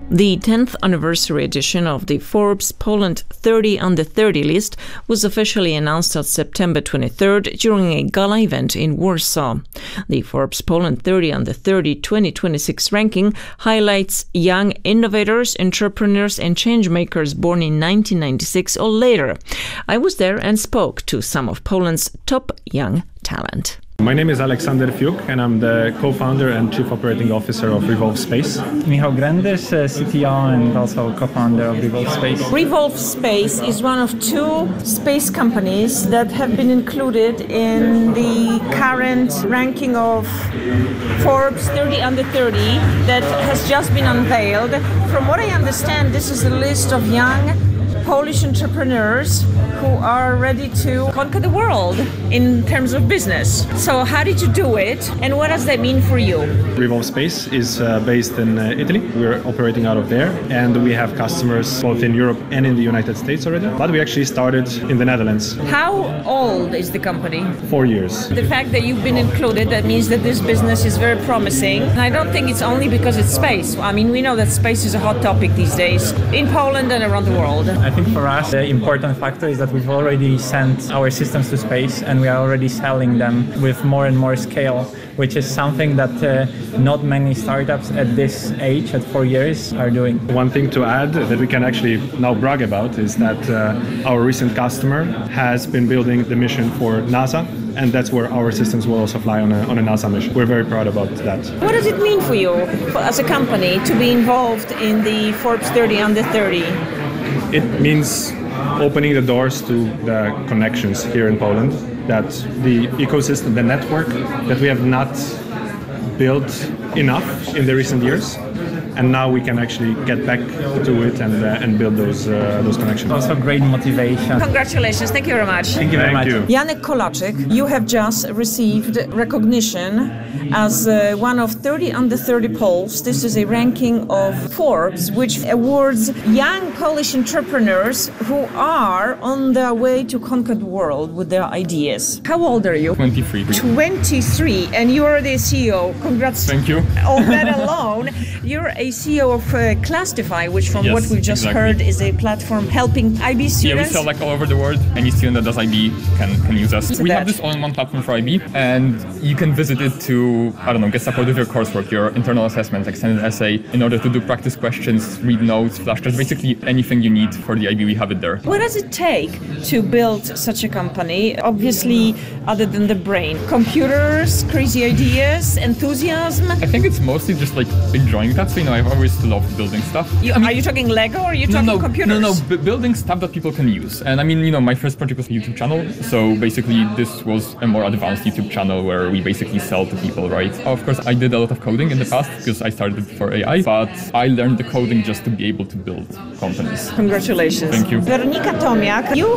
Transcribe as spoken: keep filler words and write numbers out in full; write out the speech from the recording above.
The tenth anniversary edition of the Forbes Poland thirty under thirty list was officially announced on September twenty-third during a gala event in Warsaw. The Forbes Poland thirty under thirty twenty twenty-six ranking highlights young innovators, entrepreneurs and changemakers born in nineteen ninety-six or later. I was there and spoke to some of Poland's top young talent. My name is Aleksander Fiuk and I'm the co-founder and chief operating officer of Revolve Space. Michał Grendys, uh, C T O and also co-founder of Revolve Space. Revolve Space is one of two space companies that have been included in the current ranking of Forbes thirty under thirty that has just been unveiled. From what I understand, this is a list of young Polish entrepreneurs who are ready to conquer the world in terms of business. So how did you do it and what does that mean for you? Revolve Space is uh, based in uh, Italy. We're operating out of there and we have customers both in Europe and in the United States already. But we actually started in the Netherlands. How old is the company? Four years. The fact that you've been included, that means that this business is very promising. And I don't think it's only because it's space. I mean, we know that space is a hot topic these days in Poland and around the world. I think for us, the important factor is that we've already sent our systems to space and we are already selling them with more and more scale, which is something that uh, not many startups at this age, at four years, are doing. One thing to add that we can actually now brag about is that uh, our recent customer has been building the mission for NASA, and that's where our systems will also fly on a, on a NASA mission. We're very proud about that. What does it mean for you for, as a company to be involved in the Forbes thirty under thirty? It means opening the doors to the connections here in Poland, that the ecosystem, the network that we have not built enough in the recent years. And now we can actually get back to it and uh, and build those uh, those connections. Also great motivation. Congratulations, thank you very much. Thank you very Thank much. you. Janek Kolaczyk, you have just received recognition as uh, one of thirty under thirty Poles. This is a ranking of Forbes, which awards young Polish entrepreneurs who are on their way to conquer the world with their ideas. How old are you? twenty-three. twenty-three, and you are the C E O. Congrats. Thank you. On that alone. You're a C E O of uh, Classify, which from Yes, what we've just exactly. heard is a platform helping I B students. Yeah, we sell like all over the world. Any student that does I B can, can use us. So we that- have this all-in-one platform for I B, and you can visit it to, I don't know, get support with your coursework, your internal assessment, extended essay, in order to do practice questions, read notes, flashcards, basically anything you need for the I B, we have it there. What does it take to build such a company? Obviously, other than the brain, computers, crazy ideas, enthusiasm. I think it's mostly just like enjoying that. So, you know, I've always loved building stuff. You, I mean, are you talking Lego or are you no, talking no, computers? no, no, b- building stuff that people can use. And I mean, you know, my first project was a YouTube channel. So basically this was a more advanced YouTube channel where we basically sell to people, right? Of course, I did a lot of coding in the past because I started before A I, but I learned the coding just to be able to build companies. Congratulations. Thank you. Weronika Tomiak, you